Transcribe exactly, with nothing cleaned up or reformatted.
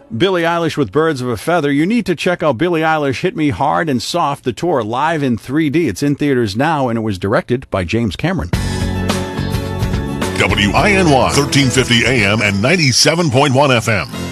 Billie Eilish with Birds of a Feather. You need to check out Billie Eilish Hit Me Hard and Soft, the tour, live in three D. It's in theaters now, and it was directed by James Cameron. W I N Y, thirteen fifty A M and ninety-seven point one F M.